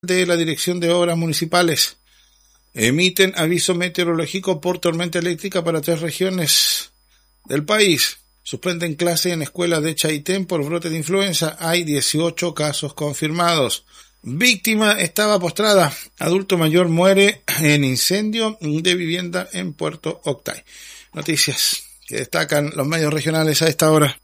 de la Dirección de Obras Municipales emiten aviso meteorológico por tormenta eléctrica para 3 regiones del país. Suspenden clase en escuelas de Chaitén por brote de influenza. Hay 18 casos confirmados. Víctima estaba postrada. Adulto mayor muere en incendio de vivienda en Puerto Octay. Noticias que destacan los medios regionales a esta hora.